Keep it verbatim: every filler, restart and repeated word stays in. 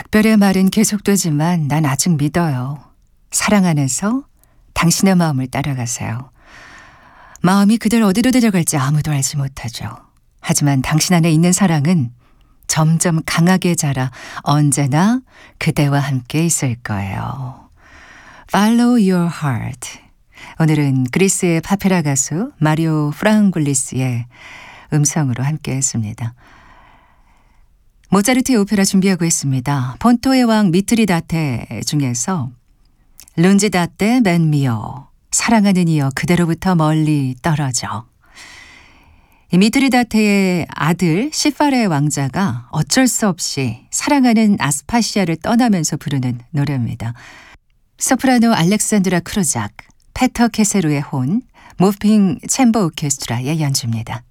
별의 말은 계속되지만 난 아직 믿어요. 사랑 안에서 당신의 마음을 따라가세요. 마음이 그댈 어디로 데려갈지 아무도 알지 못하죠. 하지만 당신 안에 있는 사랑은 점점 강하게 자라 언제나 그대와 함께 있을 거예요. Follow your heart. 오늘은 그리스의 파페라 가수 마리오 프랑글리스의 음성으로 함께 했습니다. 모차르트의 오페라 준비하고 있습니다. 폰토의 왕 미트리다테 중에서 룬지다테 맨 미오, 사랑하는 이여 그대로부터 멀리 떨어져. 이 미트리다테의 아들 시파레 왕자가 어쩔 수 없이 사랑하는 아스파시아를 떠나면서 부르는 노래입니다. 소프라노 알렉산드라 크루작, 페터 케세루의 혼, 무핑 챔버 오케스트라의 연주입니다.